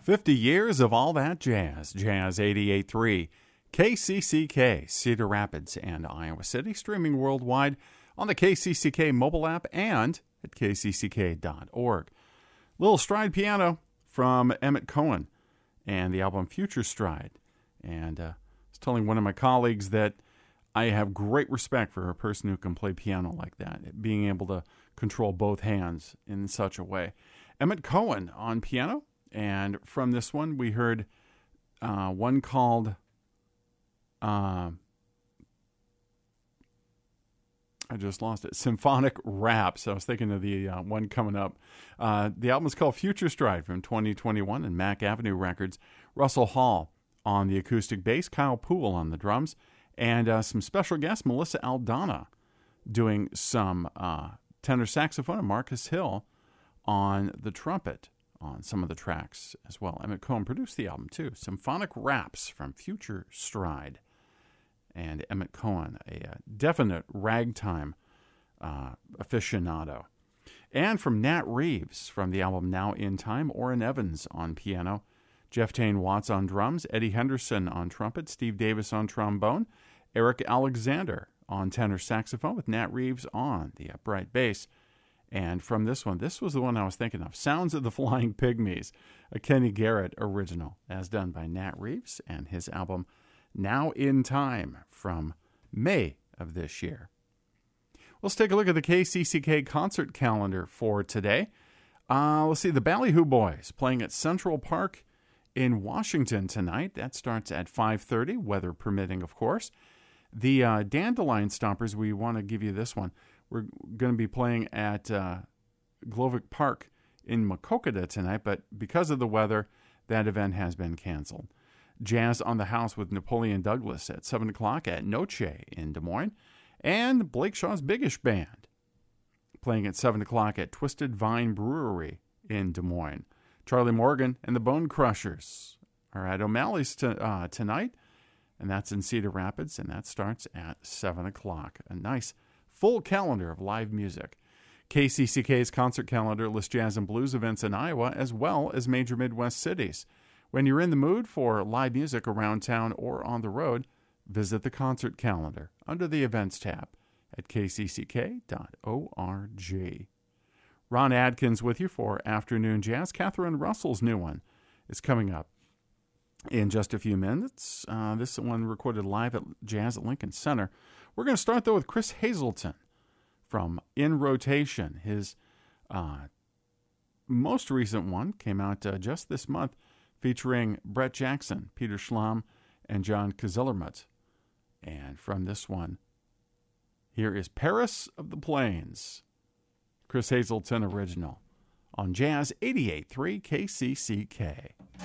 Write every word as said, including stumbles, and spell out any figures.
fifty years of all that jazz. Jazz eighty-eight point three. K C C K, Cedar Rapids and Iowa City. Streaming worldwide on the K C C K mobile app and at k c c k dot org. Little stride piano from Emmett Cohen and the album Future Stride. And uh, I was telling one of my colleagues that I have great respect for a person who can play piano like that, being able to control both hands in such a way. Emmett Cohen on piano, and from this one we heard uh, one called uh, I just lost it. Symphonic Raps. I was thinking of the uh, one coming up. Uh, the album is called Future Stride from twenty twenty-one and Mac Avenue Records. Russell Hall on the acoustic bass, Kyle Poole on the drums, and uh, some special guests, Melissa Aldana doing some uh, tenor saxophone, and Marcus Hill on the trumpet on some of the tracks as well. Emmett Cohen produced the album too. Symphonic Raps from Future Stride. And Emmett Cohen, a, a definite ragtime uh, aficionado. And from Nat Reeves, from the album Now in Time, Orrin Evans on piano, Jeff Tane Watts on drums, Eddie Henderson on trumpet, Steve Davis on trombone, Eric Alexander on tenor saxophone with Nat Reeves on the upright bass. And from this one, this was the one I was thinking of, Sounds of the Flying Pygmies, a Kenny Garrett original, as done by Nat Reeves and his album Now in Time from May of this year. Let's take a look at the K C C K concert calendar for today. Uh, let's see, the Ballyhoo Boys playing at Central Park in Washington tonight. That starts at five thirty, weather permitting, of course. The uh, Dandelion Stompers, we want to give you this one. We're going to be playing at uh, Glovic Park in Maquoketa tonight, but because of the weather, that event has been canceled. Jazz on the House with Napoleon Douglas at seven o'clock at Noche in Des Moines. And Blake Shaw's Biggish Band playing at seven o'clock at Twisted Vine Brewery in Des Moines. Charlie Morgan and the Bone Crushers are at O'Malley's to, uh, tonight, and that's in Cedar Rapids, and that starts at seven o'clock. A nice full calendar of live music. K C C K's concert calendar lists jazz and blues events in Iowa as well as major Midwest cities. When you're in the mood for live music around town or on the road, visit the concert calendar under the events tab at k c c k dot org. Ron Adkins with you for Afternoon Jazz. Catherine Russell's new one is coming up in just a few minutes. Uh, this one recorded live at Jazz at Lincoln Center. We're going to start, though, with Chris Hazelton from In Rotation. His uh, most recent one came out uh, just this month, featuring Brett Jackson, Peter Schlamm, and John Kazillermuth. And from this one, here is Paris of the Plains, Chris Hazelton original, on Jazz eighty-eight point three K C C K.